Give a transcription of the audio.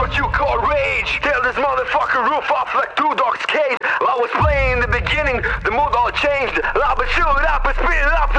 what you call rage. Tear this motherfucking roof off like two dogs' cage. I was playing in the beginning, the mood all changed. I would shoot up and spit it up.